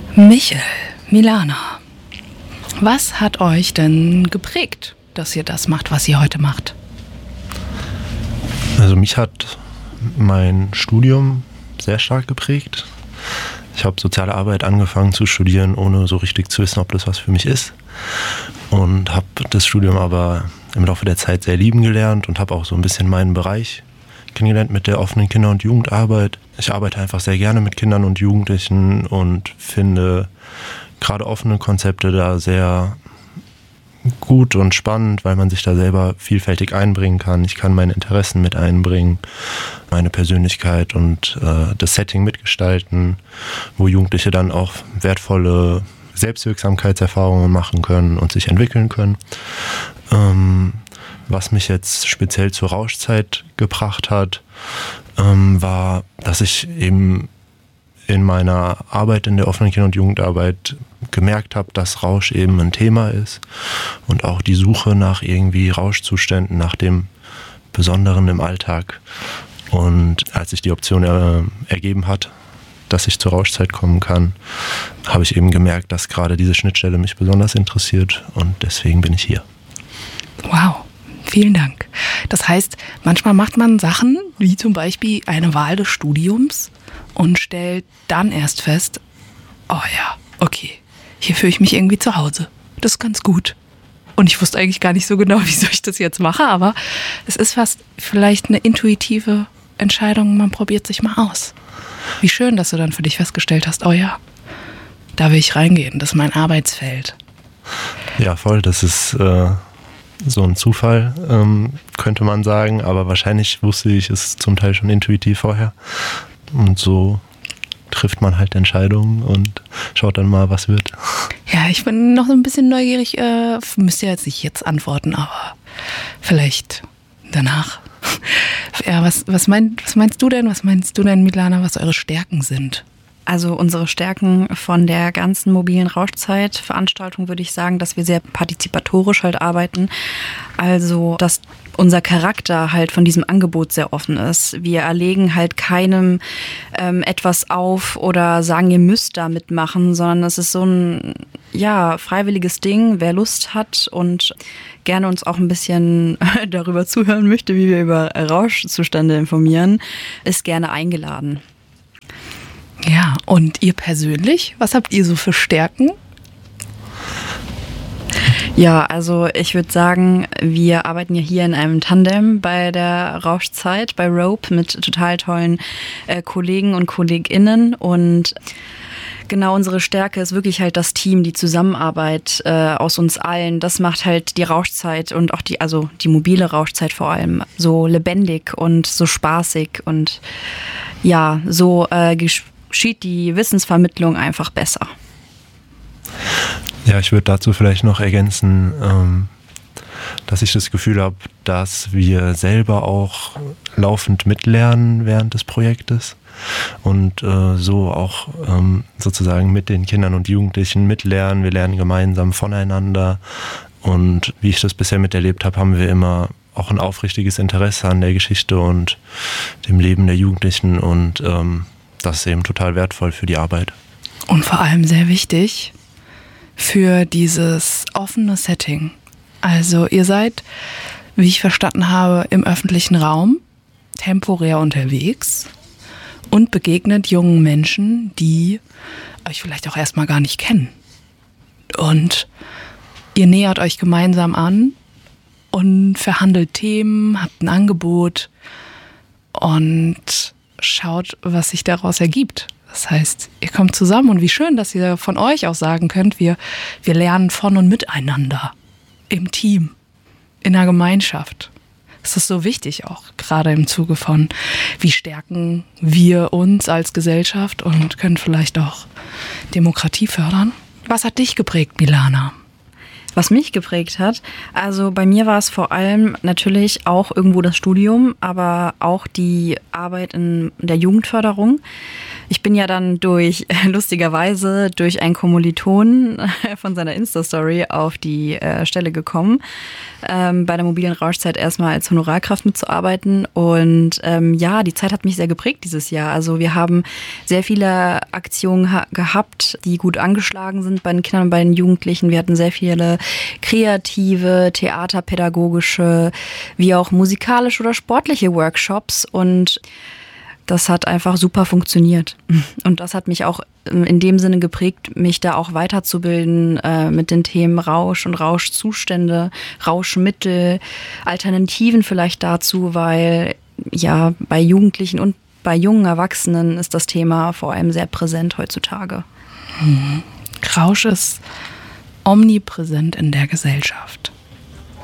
Michel, Milana, was hat euch denn geprägt, dass ihr das macht, was ihr heute macht? Also mich hat mein Studium sehr stark geprägt. Ich habe Soziale Arbeit angefangen zu studieren, ohne so richtig zu wissen, ob das was für mich ist. Und habe das Studium aber im Laufe der Zeit sehr lieben gelernt und habe auch so ein bisschen meinen Bereich kennengelernt mit der offenen Kinder- und Jugendarbeit. Ich arbeite einfach sehr gerne mit Kindern und Jugendlichen und finde gerade offene Konzepte da sehr gut und spannend, weil man sich da selber vielfältig einbringen kann. Ich kann meine Interessen mit einbringen, meine Persönlichkeit und das Setting mitgestalten, wo Jugendliche dann auch wertvolle Selbstwirksamkeitserfahrungen machen können und sich entwickeln können. Was mich jetzt speziell zur Rauschzeit gebracht hat, war, dass ich eben in meiner Arbeit in der offenen Kinder- und Jugendarbeit gemerkt habe, dass Rausch eben ein Thema ist und auch die Suche nach irgendwie Rauschzuständen, nach dem Besonderen im Alltag. Und als sich die Option ergeben hat, dass ich zur Rauschzeit kommen kann, habe ich eben gemerkt, dass gerade diese Schnittstelle mich besonders interessiert und deswegen bin ich hier. Wow, vielen Dank. Das heißt, manchmal macht man Sachen, wie zum Beispiel eine Wahl des Studiums und stellt dann erst fest, oh ja, okay, hier fühle ich mich irgendwie zu Hause. Das ist ganz gut. Und ich wusste eigentlich gar nicht so genau, wieso ich das jetzt mache, aber es ist fast vielleicht eine intuitive Entscheidung, man probiert sich mal aus. Wie schön, dass du dann für dich festgestellt hast, oh ja, da will ich reingehen, das ist mein Arbeitsfeld. Ja, voll, das ist so ein Zufall, könnte man sagen, aber wahrscheinlich wusste ich es zum Teil schon intuitiv vorher. Und so trifft man halt Entscheidungen und schaut dann mal, was wird. Ja, ich bin noch so ein bisschen neugierig, müsst ihr jetzt nicht jetzt antworten, aber vielleicht danach. Ja, was meinst du denn, Milana, was eure Stärken sind? Also unsere Stärken von der ganzen mobilen Rauschzeitveranstaltung würde ich sagen, dass wir sehr partizipatorisch halt arbeiten. Also, dass unser Charakter halt von diesem Angebot sehr offen ist. Wir erlegen halt keinem etwas auf oder sagen, ihr müsst da mitmachen, sondern es ist so ein freiwilliges Ding, wer Lust hat und gerne uns auch ein bisschen darüber zuhören möchte, wie wir über Rauschzustände informieren, ist gerne eingeladen. Ja, und ihr persönlich, was habt ihr so für Stärken? Ja, also ich würde sagen, wir arbeiten ja hier in einem Tandem bei der Rauschzeit, bei Rope, mit total tollen Kollegen und KollegInnen. Und genau, unsere Stärke ist wirklich halt das Team, die Zusammenarbeit aus uns allen. Das macht halt die Rauschzeit und auch die mobile Rauschzeit vor allem so lebendig und so spaßig. Und ja, so geschieht die Wissensvermittlung einfach besser. Ja, ich würde dazu vielleicht noch ergänzen, dass ich das Gefühl habe, dass wir selber auch laufend mitlernen während des Projektes und so auch sozusagen mit den Kindern und Jugendlichen mitlernen. Wir lernen gemeinsam voneinander und wie ich das bisher miterlebt habe, haben wir immer auch ein aufrichtiges Interesse an der Geschichte und dem Leben der Jugendlichen und das ist eben total wertvoll für die Arbeit. Und vor allem sehr wichtig für dieses offene Setting. Also ihr seid, wie ich verstanden habe, im öffentlichen Raum temporär unterwegs und begegnet jungen Menschen, die euch vielleicht auch erstmal gar nicht kennen. Und ihr nähert euch gemeinsam an und verhandelt Themen, habt ein Angebot und schaut, was sich daraus ergibt. Das heißt, ihr kommt zusammen und wie schön, dass ihr von euch auch sagen könnt, wir lernen von und miteinander, im Team, in der Gemeinschaft. Das ist so wichtig auch, gerade im Zuge von, wie stärken wir uns als Gesellschaft und können vielleicht auch Demokratie fördern. Was hat dich geprägt, Milana? Was mich geprägt hat, also bei mir war es vor allem natürlich auch irgendwo das Studium, aber auch die Arbeit in der Jugendförderung. Ich bin ja dann lustigerweise durch einen Kommiliton von seiner Insta-Story auf die Stelle gekommen, bei der mobilen Rauschzeit erstmal als Honorarkraft mitzuarbeiten. Und ja, die Zeit hat mich sehr geprägt dieses Jahr. Also wir haben sehr viele Aktionen gehabt, die gut angeschlagen sind bei den Kindern und bei den Jugendlichen. Wir hatten sehr viele kreative, theaterpädagogische, wie auch musikalische oder sportliche Workshops und das hat einfach super funktioniert. Und das hat mich auch in dem Sinne geprägt, mich da auch weiterzubilden mit den Themen Rausch und Rauschzustände, Rauschmittel, Alternativen vielleicht dazu, weil ja bei Jugendlichen und bei jungen Erwachsenen ist das Thema vor allem sehr präsent heutzutage. Rausch ist omnipräsent in der Gesellschaft.